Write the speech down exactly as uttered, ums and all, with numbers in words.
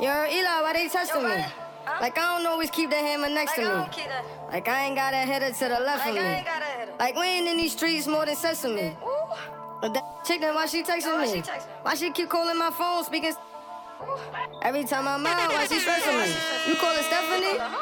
Yo, Eli, why they testing Yo, me? brother. Huh? Like, I don't always keep the hammer next Like, I to me. don't keep that. Like, I ain't got a header to the left Like, of me. I ain't got a header. Like, we ain't in these streets more than sesame. Ooh. But that chick, then why she texting Why me? she texting? Why she keep calling my phone, speaking? Ooh. Every time I'm out, why she stressing me? You call her Stephanie?